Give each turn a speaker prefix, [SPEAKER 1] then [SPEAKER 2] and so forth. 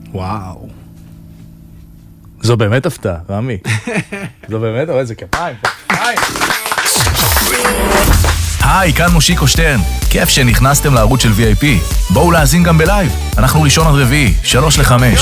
[SPEAKER 1] וואו. זו באמת הפתעה, רמי. זו באמת, אבל זה כפיים.
[SPEAKER 2] היי, כאן מושיקו שטרן. כיף שנכנסתם לערוץ של VIP. בואו להאזין גם בלייב. אנחנו ראשון עד רביעי, 3 ל-5.